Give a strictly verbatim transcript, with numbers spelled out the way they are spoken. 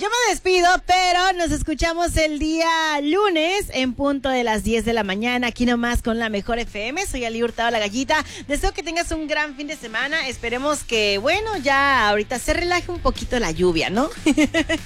Yo me despido, pero nos escuchamos el día lunes en punto de las diez de la mañana, aquí nomás con la Mejor F M. Soy Ali Hurtado, la Gallita. Deseo que tengas un gran fin de semana. Esperemos que, bueno, ya ahorita se relaje un poquito la lluvia, ¿no?